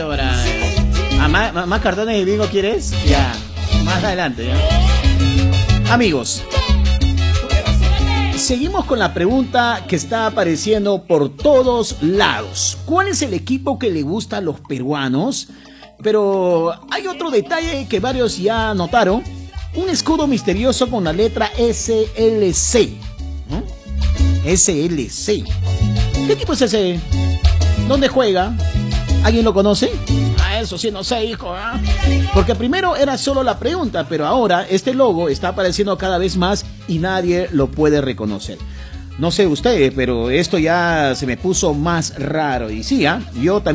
Ahora, ¿más cartones de bingo quieres? Ya, más adelante, ya. Amigos, seguimos con la pregunta que está apareciendo por todos lados. ¿Cuál es el equipo que le gusta a los peruanos? Pero hay otro detalle que varios ya notaron. Un escudo misterioso con la letra SLC. ¿No? SLC. ¿Qué equipo es ese? ¿Dónde juega? ¿Alguien lo conoce? Eso sí, no sé, hijo, ¿eh? Porque primero era solo la pregunta, pero ahora este logo está apareciendo cada vez más y nadie lo puede reconocer. No sé usted, pero esto ya se me puso más raro. Y sí, yo también.